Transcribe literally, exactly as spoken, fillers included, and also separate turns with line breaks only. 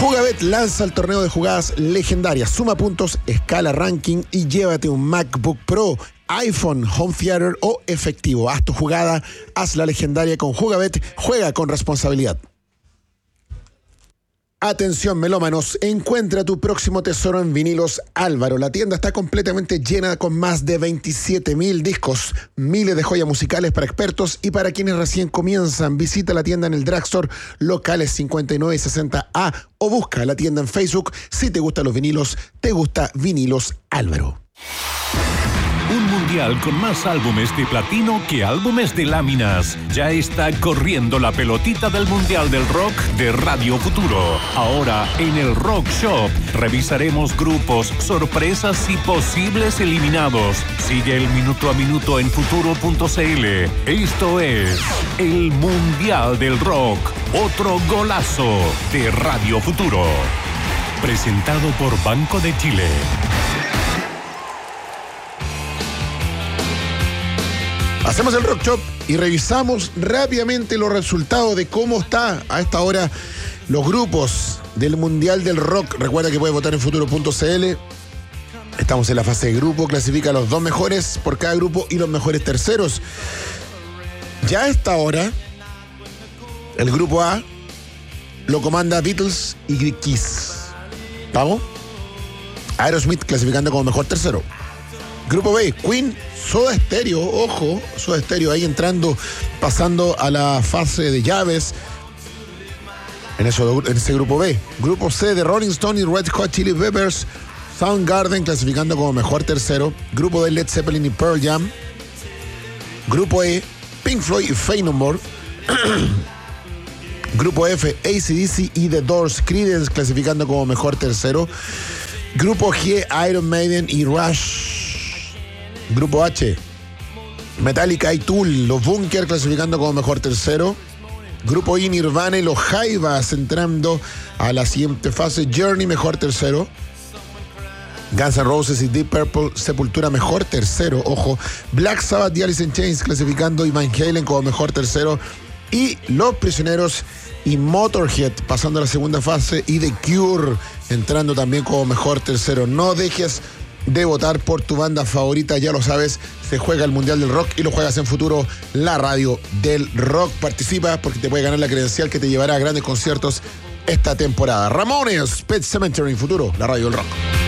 Jugabet lanza el torneo de jugadas legendarias. Suma puntos, escala ranking y llévate un MacBook Pro, iPhone, Home Theater o efectivo. Haz tu jugada, haz la legendaria con Jugabet. Juega con responsabilidad. Atención melómanos, encuentra tu próximo tesoro en Vinilos Álvaro. La tienda está completamente llena con más de veintisiete mil discos, miles de joyas musicales para expertos y para quienes recién comienzan. Visita la tienda en el Drugstore, locales cincuenta y nueve y sesenta A o busca la tienda en Facebook. Si te gustan los vinilos, te gusta Vinilos Álvaro.
Un mundial con más álbumes de platino que álbumes de láminas. Ya está corriendo la pelotita del Mundial del Rock de Radio Futuro. Ahora en el Rock Shop revisaremos grupos, sorpresas y posibles eliminados. Sigue el minuto a minuto en futuro punto c l. Esto es el Mundial del Rock. Otro golazo de Radio Futuro. Presentado por Banco de Chile.
Hacemos el Rock Shop y revisamos rápidamente los resultados de cómo está a esta hora los grupos del Mundial del Rock. Recuerda que puedes votar en futuro punto c l. Estamos en la fase de grupo, clasifica los dos mejores por cada grupo y los mejores terceros. Ya a esta hora, el grupo A lo comanda Beatles y Kiss. ¿Vamos? Aerosmith clasificando como mejor tercero. Grupo B, Queen, Soda Stereo, ojo, Soda Stereo ahí entrando, pasando a la fase de llaves en, eso, en ese grupo B. Grupo C de Rolling Stone y Red Hot Chili Peppers, Soundgarden clasificando como mejor tercero. Grupo D, Led Zeppelin y Pearl Jam. Grupo E, Pink Floyd y Faith No More. Grupo F, A C D C y The Doors, Creedence clasificando como mejor tercero. Grupo G, Iron Maiden y Rush. Grupo H, Metallica y Tool, los Bunker clasificando como mejor tercero. Grupo I, Nirvana y los Jaivas entrando a la siguiente fase. Journey, mejor tercero. Guns N' Roses y Deep Purple, Sepultura, mejor tercero, ojo. Black Sabbath y Alice in Chains clasificando y Van Halen como mejor tercero. Y Los Prisioneros y Motorhead pasando a la segunda fase. Y The Cure entrando también como mejor tercero. No dejes de votar por tu banda favorita, ya lo sabes, se juega el Mundial del Rock y lo juegas en Futuro, la radio del rock. Participa porque te puede ganar la credencial que te llevará a grandes conciertos esta temporada. Ramones, Pet Sematary en Futuro, la radio del rock.